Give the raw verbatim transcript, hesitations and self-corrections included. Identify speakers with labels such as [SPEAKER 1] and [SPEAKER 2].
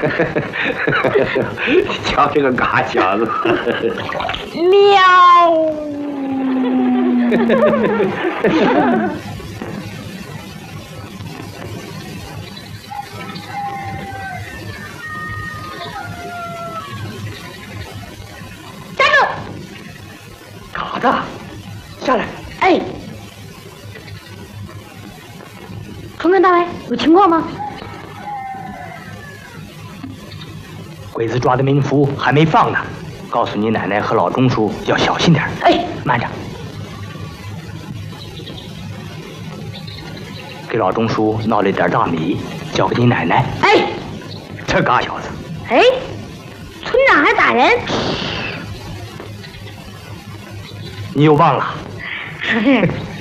[SPEAKER 1] 瞧这个嘎小子！
[SPEAKER 2] 喵！站住！
[SPEAKER 1] 嘎子，下来！
[SPEAKER 2] 哎，崇根大尉，有情况吗？
[SPEAKER 3] 鬼子抓的民夫还没放呢，告诉你奶奶和老钟叔要小心点。
[SPEAKER 2] 哎，
[SPEAKER 3] 慢着，给老钟叔闹了点大米，交给你奶奶。
[SPEAKER 2] 哎，
[SPEAKER 3] 这嘎小子！
[SPEAKER 2] 哎，村长还打人？
[SPEAKER 3] 你又忘了？
[SPEAKER 2] 嘿嘿。